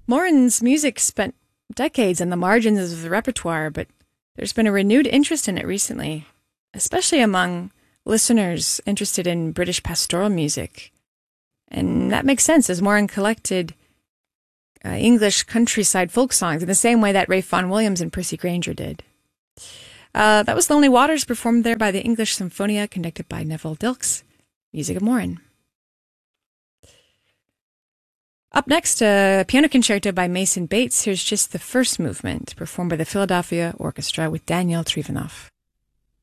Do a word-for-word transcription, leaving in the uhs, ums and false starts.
Morin's music spent decades on the margins of the repertoire, but there's been a renewed interest in it recently, especially among listeners interested in British pastoral music. And that makes sense, as Morin collected uh, English countryside folk songs in the same way that Ralph Vaughan Williams and Percy Grainger did. Uh, that was Lonely Waters, performed there by the English Symphonia, conducted by Neville Dilks, music of Morin. Up next, a piano concerto by Mason Bates. Here's just the first movement, performed by the Philadelphia Orchestra with Daniel Trivanov.